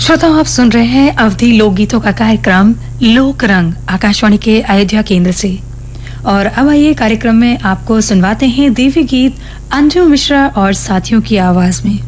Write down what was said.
श्रोताओं, आप सुन रहे हैं अवधि लोकगीतों का कार्यक्रम लोक रंग आकाशवाणी के अयोध्या केंद्र से। और अब आइए कार्यक्रम में आपको सुनवाते हैं देवी गीत अंजू मिश्रा और साथियों की आवाज में।